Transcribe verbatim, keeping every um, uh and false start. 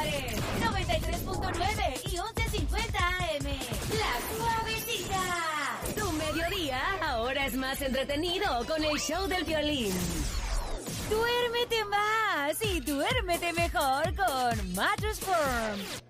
Juárez, noventa y tres punto nueve y once cincuenta A M. La Suavecita. Tu mediodía ahora es más entretenido con el show del violín. Duérmete más y duérmete mejor con Mattress Firm.